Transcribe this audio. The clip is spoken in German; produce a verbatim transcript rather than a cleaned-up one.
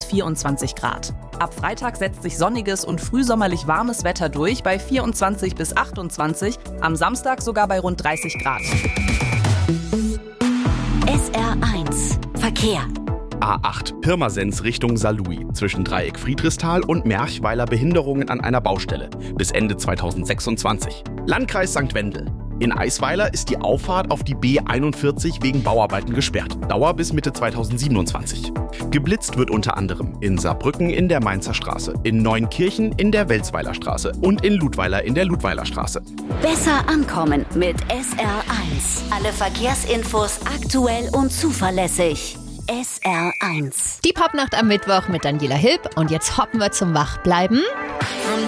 vierundzwanzig Grad. Ab Freitag setzt sich sonniges und frühsommerlich warmes Wetter durch bei vierundzwanzig bis achtundzwanzig, am Samstag sogar bei rund dreißig Grad. S R eins Verkehr. A acht Pirmasens Richtung Saarlouis. Zwischen Dreieck Friedrichsthal und Merchweiler Behinderungen an einer Baustelle. Bis Ende zweitausendsechsundzwanzig. Landkreis Sankt Wendel. In Eisweiler ist die Auffahrt auf die B einundvierzig wegen Bauarbeiten gesperrt. Dauer bis Mitte zweitausendsiebenundzwanzig. Geblitzt wird unter anderem in Saarbrücken in der Mainzer Straße, in Neunkirchen in der Welzweiler Straße und in Ludweiler in der Ludweiler Straße. Besser ankommen mit S R eins. Alle Verkehrsinfos aktuell und zuverlässig. S R eins. Die Popnacht am Mittwoch mit Daniela Hilb. Und jetzt hoppen wir zum Wachbleiben. From